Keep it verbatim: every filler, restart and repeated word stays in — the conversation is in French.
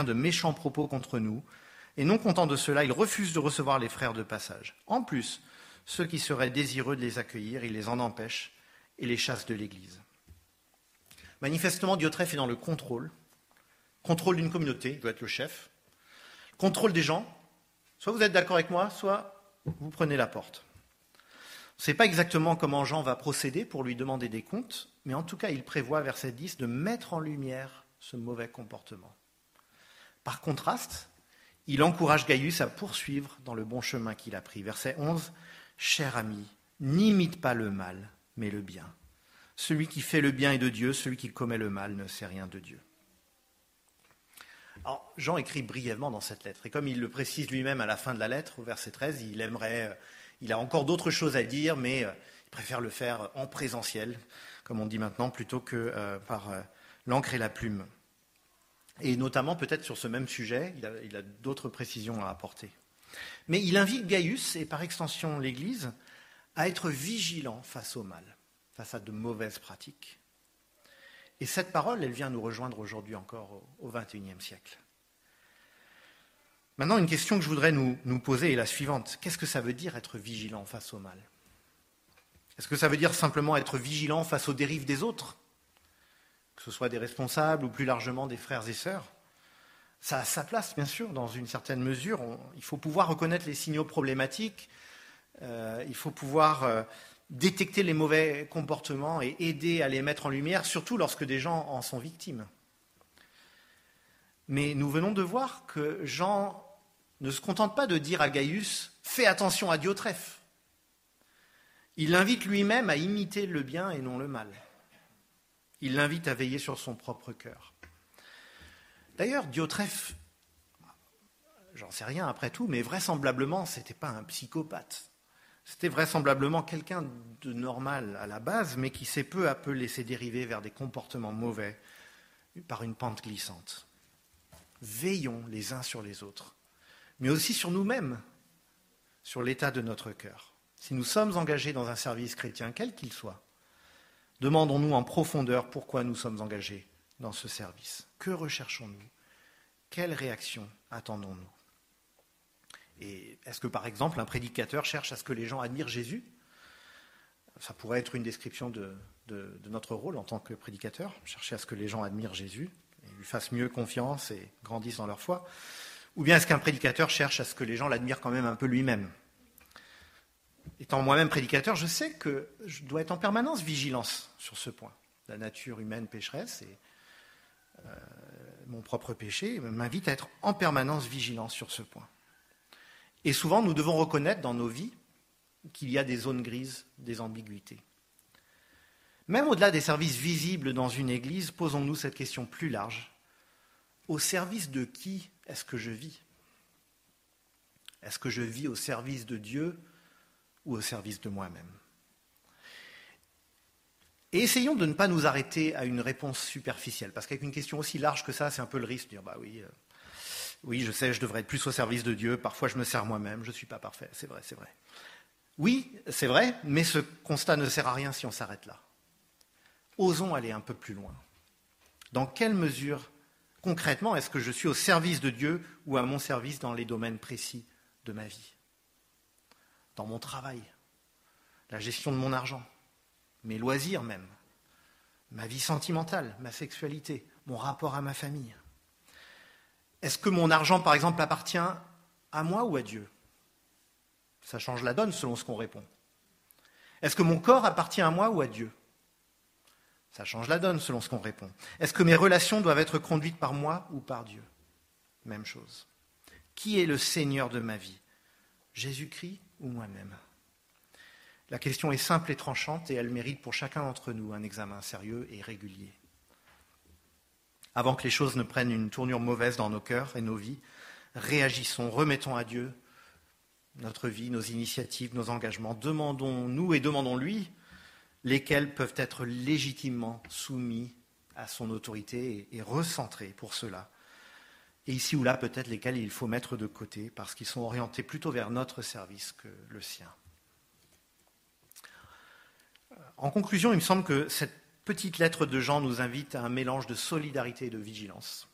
de méchants propos contre nous, et non content de cela, il refuse de recevoir les frères de passage. En plus, ceux qui seraient désireux de les accueillir, il les en empêche et les chasse de l'Église. Manifestement, Diotrephe est dans le contrôle, contrôle d'une communauté, il doit être le chef, contrôle des gens, soit vous êtes d'accord avec moi, soit vous prenez la porte. On ne sait pas exactement comment Jean va procéder pour lui demander des comptes, mais en tout cas, il prévoit, verset dix, de mettre en lumière ce mauvais comportement. Par contraste, il encourage Gaius à poursuivre dans le bon chemin qu'il a pris. Verset onze, « Cher ami, n'imite pas le mal, mais le bien. Celui qui fait le bien est de Dieu, celui qui commet le mal ne sait rien de Dieu. » Alors, Jean écrit brièvement dans cette lettre, et comme il le précise lui-même à la fin de la lettre, au verset treize, il aimerait, il a encore d'autres choses à dire, mais il préfère le faire en présentiel, comme on dit maintenant, plutôt que euh, par euh, l'encre et la plume. Et notamment, peut-être sur ce même sujet, il a, il a d'autres précisions à apporter. Mais il invite Gaius, et par extension l'Église, à être vigilant face au mal, face à de mauvaises pratiques. Et cette parole, elle vient nous rejoindre aujourd'hui encore au vingt et unième siècle. Maintenant, une question que je voudrais nous, nous poser est la suivante. Qu'est-ce que ça veut dire être vigilant face au mal ? Est-ce que ça veut dire simplement être vigilant face aux dérives des autres ? Que ce soit des responsables ou plus largement des frères et sœurs ? Ça a sa place, bien sûr, dans une certaine mesure. On, il faut pouvoir reconnaître les signaux problématiques. Euh, il faut pouvoir... Euh, détecter les mauvais comportements et aider à les mettre en lumière, surtout lorsque des gens en sont victimes. Mais nous venons de voir que Jean ne se contente pas de dire à Gaius « Fais attention à Diotrephe ». Il l'invite lui-même à imiter le bien et non le mal. Il l'invite à veiller sur son propre cœur. D'ailleurs, Diotrephe, j'en sais rien après tout, mais vraisemblablement, ce n'était pas un psychopathe. C'était vraisemblablement quelqu'un de normal à la base, mais qui s'est peu à peu laissé dériver vers des comportements mauvais par une pente glissante. Veillons les uns sur les autres, mais aussi sur nous-mêmes, sur l'état de notre cœur. Si nous sommes engagés dans un service chrétien, quel qu'il soit, demandons-nous en profondeur pourquoi nous sommes engagés dans ce service. Que recherchons-nous ? Quelle réaction attendons-nous ? Et est-ce que, par exemple, un prédicateur cherche à ce que les gens admirent Jésus ? Ça pourrait être une description de, de, de notre rôle en tant que prédicateur, chercher à ce que les gens admirent Jésus, et lui fassent mieux confiance et grandissent dans leur foi. Ou bien est-ce qu'un prédicateur cherche à ce que les gens l'admirent quand même un peu lui-même ? Étant moi-même prédicateur, je sais que je dois être en permanence vigilance sur ce point. La nature humaine pécheresse et euh, mon propre péché m'invite à être en permanence vigilant sur ce point. Et souvent, nous devons reconnaître dans nos vies qu'il y a des zones grises, des ambiguïtés. Même au-delà des services visibles dans une église, posons-nous cette question plus large. Au service de qui est-ce que je vis ? Est-ce que je vis au service de Dieu ou au service de moi-même ? Et essayons de ne pas nous arrêter à une réponse superficielle, parce qu'avec une question aussi large que ça, c'est un peu le risque de dire « bah oui ». Euh, Oui, je sais, je devrais être plus au service de Dieu. Parfois, je me sers moi-même. Je ne suis pas parfait. C'est vrai, c'est vrai. Oui, c'est vrai, mais ce constat ne sert à rien si on s'arrête là. Osons aller un peu plus loin. Dans quelle mesure, concrètement, est-ce que je suis au service de Dieu ou à mon service dans les domaines précis de ma vie ? Dans mon travail, la gestion de mon argent, mes loisirs même, ma vie sentimentale, ma sexualité, mon rapport à ma famille. Est-ce que mon argent, par exemple, appartient à moi ou à Dieu ? Ça change la donne selon ce qu'on répond. Est-ce que mon corps appartient à moi ou à Dieu ? Ça change la donne selon ce qu'on répond. Est-ce que mes relations doivent être conduites par moi ou par Dieu ? Même chose. Qui est le Seigneur de ma vie ? Jésus-Christ ou moi-même ? La question est simple et tranchante et elle mérite pour chacun d'entre nous un examen sérieux et régulier. Avant que les choses ne prennent une tournure mauvaise dans nos cœurs et nos vies, réagissons, remettons à Dieu notre vie, nos initiatives, nos engagements. Demandons-nous et demandons-lui lesquels peuvent être légitimement soumis à son autorité et, et recentrés pour cela. Et ici ou là, peut-être lesquels il faut mettre de côté parce qu'ils sont orientés plutôt vers notre service que le sien. En conclusion, il me semble que cette petite lettre de Jean nous invite à un mélange de solidarité et de vigilance.